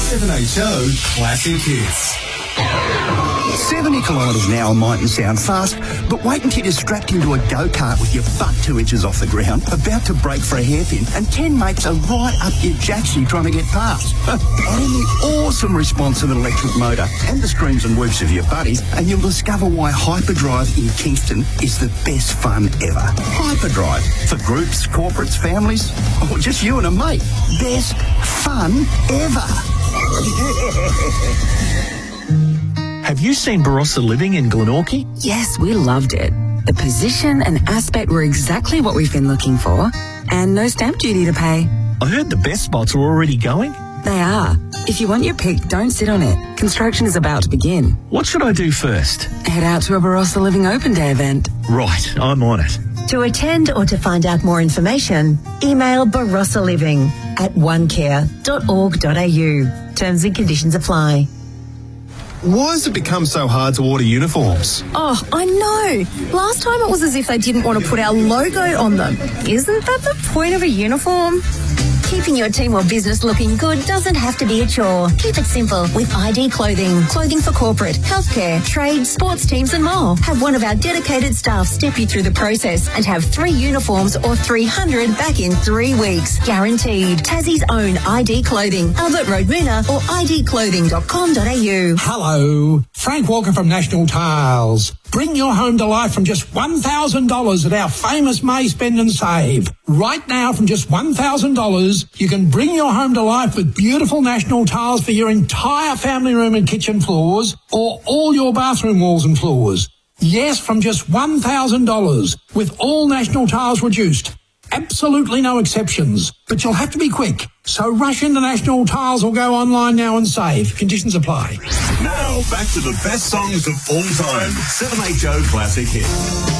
7HO Classic Hits. 70 kilometres an hour mightn't sound fast, but wait until you're strapped into a go-kart with your butt 2 inches off the ground, about to brake for a hairpin, and 10 mates are right up your jacksie trying to get past. And in the awesome response of an electric motor and the screams and whoops of your buddies, and you'll discover why Hyperdrive in Kingston is the best fun ever. Hyperdrive, for groups, corporates, families, or just you and a mate. Best fun ever. Have you seen Barossa Living in Glenorchy? Yes, we loved it. The position and aspect were exactly what we've been looking for, and no stamp duty to pay. I heard the best spots are already going. They are. If you want your pick, don't sit on it. Construction is about to begin. What should I do first? Head out to a Barossa Living Open Day event. Right, I'm on it. To attend or to find out more information, email barossaliving@onecare.org.au. Terms and conditions apply. Why has it become so hard to order uniforms? Oh, I know. Last time it was as if they didn't want to put our logo on them. Isn't that the point of a uniform? Keeping your team or business looking good doesn't have to be a chore. Keep it simple with ID Clothing. Clothing for corporate, healthcare, trade, sports teams and more. Have one of our dedicated staff step you through the process and have 3 uniforms or 300 back in 3 weeks. Guaranteed. Tassie's own ID Clothing. Albert Road, Moona, or idclothing.com.au. Hello, Frank Walker from National Tiles. Bring your home to life from just $1,000 at our famous May Spend and Save. Right now, from just $1,000, you can bring your home to life with beautiful National Tiles for your entire family room and kitchen floors, or all your bathroom walls and floors. Yes, from just $1,000, with all National Tiles reduced. Absolutely no exceptions, but you'll have to be quick. So rush into National Tiles or go online now and save. Conditions apply. Now, back to the best songs of all time. 7HO Classic Hits.